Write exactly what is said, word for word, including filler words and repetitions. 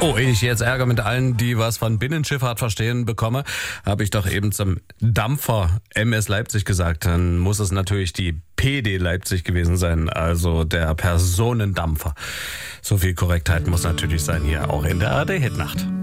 Oh, ehe ich jetzt Ärger mit allen, die was von Binnenschifffahrt verstehen, bekomme, habe ich doch eben zum Dampfer M S Leipzig gesagt. Dann muss es natürlich die P D Leipzig gewesen sein, also der Personendampfer. So viel Korrektheit muss natürlich sein hier auch in der A R D-Hitnacht.